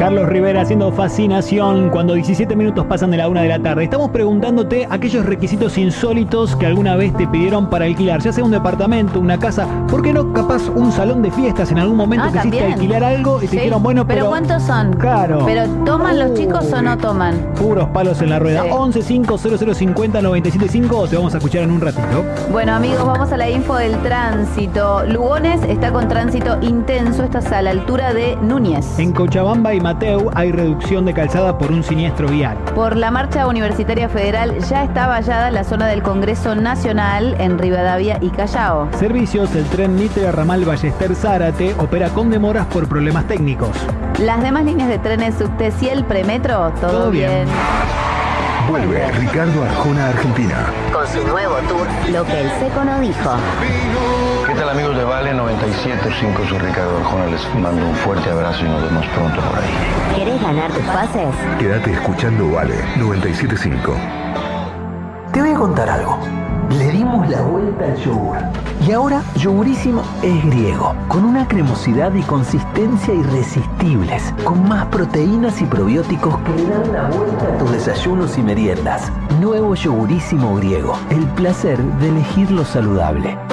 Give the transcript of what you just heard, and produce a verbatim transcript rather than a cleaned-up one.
Carlos Rivera haciendo Fascinación cuando diecisiete minutos pasan de la una de la tarde. Estamos preguntándote aquellos requisitos insólitos que alguna vez te pidieron para alquilar, ya sea un departamento, una casa, ¿por qué no capaz un salón de fiestas en algún momento? Ah, quisiste también. alquilar algo y te Sí. dijeron, bueno, pero... ¿Pero cuántos son? Claro. ¿Pero toman los chicos o no Uy, toman? Puros palos en la rueda. Sí. once cinco cero cero cincuenta noventa y siete cinco, te vamos a escuchar en un ratito. Bueno, amigos, vamos a la info del tránsito. Lugones está con tránsito intenso, estás a la altura de Núñez. En Cochabamba y Mateu hay reducción de calzada por un siniestro vial. Por la Marcha Universitaria Federal ya está vallada la zona del Congreso Nacional en Rivadavia y Callao. Servicios, el tren Mitre Ramal Ballester Zárate opera con demoras por problemas técnicos. Las demás líneas de trenes Subtes y el Premetro, todo, Todo bien. bien. Vuelve Ricardo Arjona a Argentina. Con su nuevo tour, Lo que el Seco no dijo. ¿Qué tal, amigos de Vale noventa y siete punto cinco? Soy Ricardo Arjona, les mando un fuerte abrazo y nos vemos pronto por ahí. ¿Querés ganar tus pases? Quédate escuchando Vale noventa y siete punto cinco. Te voy a contar algo. Le dimos la vuelta al yogur. Y ahora Yogurísimo es griego, con una cremosidad y consistencia irresistibles, con más proteínas y probióticos que le dan la vuelta a tus desayunos y meriendas. Nuevo Yogurísimo griego, el placer de elegir lo saludable.